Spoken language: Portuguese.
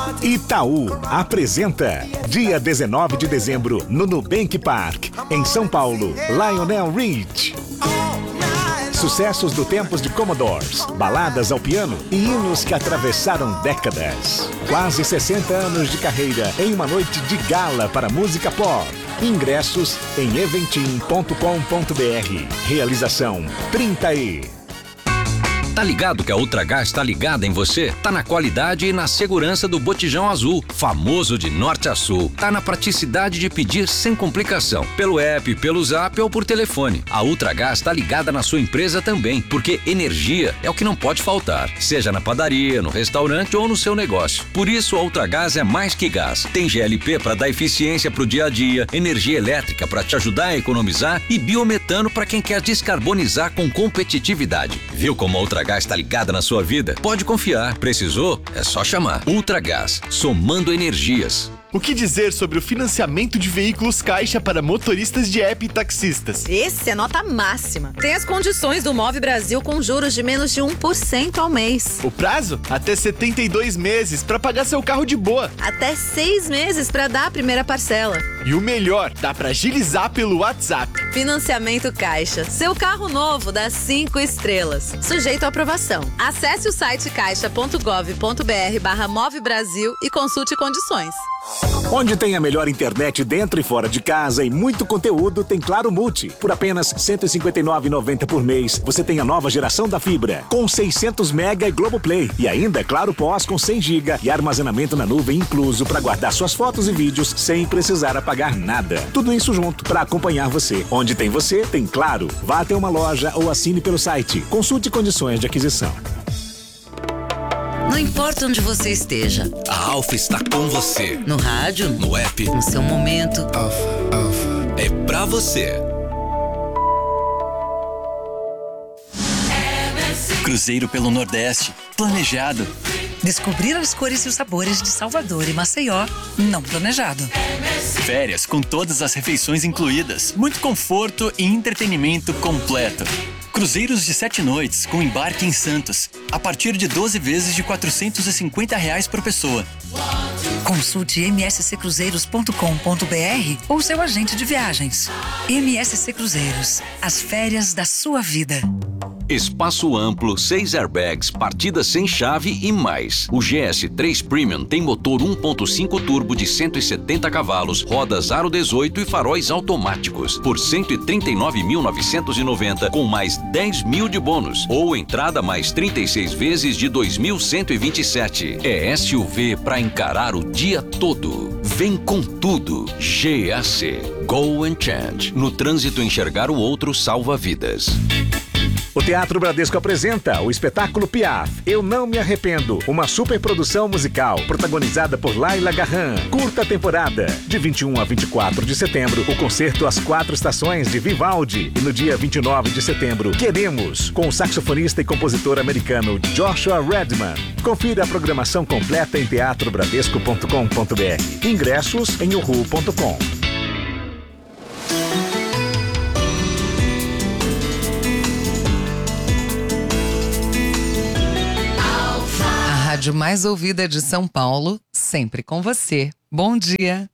Itaú apresenta dia 19 de dezembro no Nubank Park, em São Paulo, Lionel Rich. Sucessos do tempos de Commodores, baladas ao piano e hinos que atravessaram décadas. Quase 60 anos de carreira em uma noite de gala para música pop. Ingressos em eventim.com.br. Realização 30E. Tá ligado que a Ultragás tá ligada em você? Tá na qualidade e na segurança do botijão azul, famoso de norte a sul. Tá na praticidade de pedir sem complicação, pelo app, pelo zap ou por telefone. A Ultragás tá ligada na sua empresa também, porque energia é o que não pode faltar, seja na padaria, no restaurante ou no seu negócio. Por isso a Ultragás é mais que gás. Tem GLP para dar eficiência pro dia a dia, energia elétrica para te ajudar a economizar e biometano para quem quer descarbonizar com competitividade. Viu como a Ultragás está ligada na sua vida? Pode confiar. Precisou? É só chamar. Ultragás, somando energias. O que dizer sobre o financiamento de veículos Caixa para motoristas de app e taxistas? Esse é nota máxima. Tem as condições do Move Brasil com juros de menos de 1% ao mês. O prazo? Até 72 meses para pagar seu carro de boa. Até 6 meses para dar a primeira parcela. E o melhor, dá para agilizar pelo WhatsApp. Financiamento Caixa. Seu carro novo dá 5 estrelas. Sujeito à aprovação. Acesse o site caixa.gov.br/Move Brasil e consulte condições. Onde tem a melhor internet dentro e fora de casa e muito conteúdo, tem Claro Multi. Por apenas R$ 159,90 por mês, você tem a nova geração da fibra, com 600 mega e Globoplay. E ainda Claro Pós com 100 GB e armazenamento na nuvem incluso para guardar suas fotos e vídeos sem precisar apagar nada. Tudo isso junto para acompanhar você. Onde tem você, tem Claro. Vá até uma loja ou assine pelo site. Consulte condições de aquisição. Não importa onde você esteja. A Alfa está com você. No rádio, no app, no seu momento. Alfa. É pra você. Cruzeiro pelo Nordeste. Planejado. Descobrir as cores e os sabores de Salvador e Maceió. Não planejado. Férias com todas as refeições incluídas. Muito conforto e entretenimento completo. Cruzeiros de 7 noites com embarque em Santos, a partir de 12 vezes de R$ 450 por pessoa. Consulte msccruzeiros.com.br ou seu agente de viagens. MSC Cruzeiros, as férias da sua vida. Espaço amplo, 6 airbags, partida sem chave e mais. O GS3 Premium tem motor 1.5 turbo de 170 cavalos, rodas aro 18 e faróis automáticos. Por R$ 139.990, com mais 10 mil de bônus. Ou entrada mais 36 vezes de 2.127. É SUV para encarar o dia todo. Vem com tudo. GAC. Go and Change. No trânsito, enxergar o outro salva vidas. O Teatro Bradesco apresenta o espetáculo Piaf, Eu Não Me Arrependo, uma superprodução musical protagonizada por Laila Garran. Curta temporada, de 21 a 24 de setembro, o concerto As 4 Estações de Vivaldi. E no dia 29 de setembro, Queremos, com o saxofonista e compositor americano Joshua Redman. Confira a programação completa em teatrobradesco.com.br. Ingressos em uhu.com. Rádio mais ouvida de São Paulo, sempre com você. Bom dia!